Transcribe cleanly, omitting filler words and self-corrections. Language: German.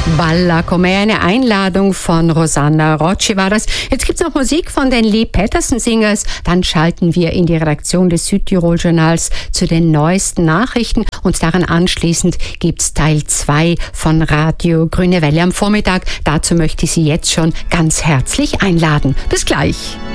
Balla come, eine Einladung von Rosanna Rocci war das. Jetzt gibt's noch Musik von den Lee Patterson Singers. Dann schalten wir in die Redaktion des Südtirol-Journals zu den neuesten Nachrichten. Und daran anschließend gibt's Teil 2 von Radio Grüne Welle am Vormittag. Dazu möchte ich Sie jetzt schon ganz herzlich einladen. Bis gleich.